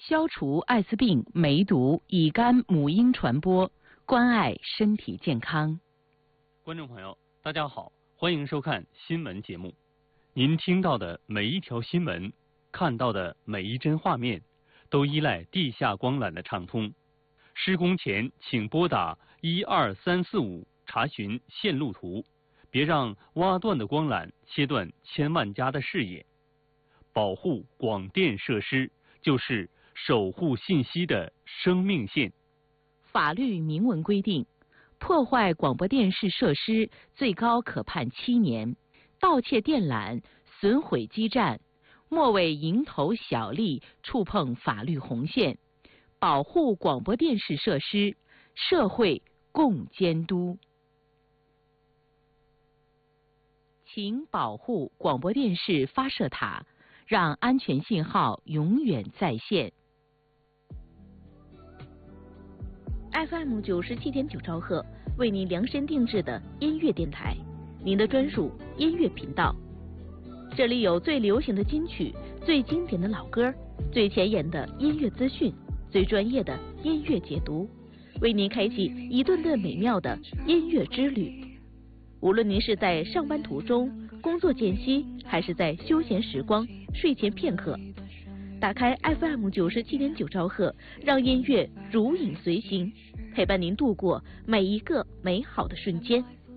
消除艾滋病、梅毒、乙肝、母婴传播，关爱身体健康。 观众朋友，大家好，欢迎收看新闻节目。您听到的每一条新闻，看到的每一帧画面，都依赖地下光缆的畅通。施工前请拨打12345查询线路图，别让挖断的光缆切断千万家的视野。保护广电设施就是守护信息的生命线。 法律明文规定，破坏广播电视设施最高可判7年，盗窃电缆、损毁基站，莫为蝇头小利触碰法律红线。保护广播电视设施，社会共监督。请保护广播电视发射塔，让安全信号永远在线。 FM 97.9兆赫，为您量身定制的音乐电台，您的专属音乐频道。这里有最流行的金曲、最经典的老歌、最前沿的音乐资讯、最专业的音乐解读，为您开启一顿顿美妙的音乐之旅。无论您是在上班途中、工作间隙，还是在休闲时光、睡前片刻，打开 FM 97.9兆赫，让音乐如影随形，陪伴您度过每一个美好的瞬间。